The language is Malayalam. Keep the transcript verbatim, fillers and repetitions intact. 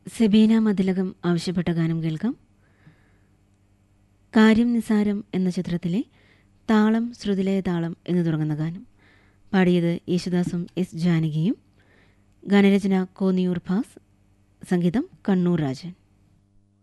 സെബീന മതിലകം ആവശ്യപ്പെട്ട ഗാനം കേൾക്കാം. കാര്യം നിസാരം എന്ന ചിത്രത്തിലെ താളം ശ്രുതിലയ താളം എന്ന് തുടങ്ങുന്ന ഗാനം പാടിയത് യേശുദാസും എസ് ജാനകിയും. ഗാനരചന കോന്നിയൂർ ഭാസ്, സംഗീതം കണ്ണൂർ രാജൻ.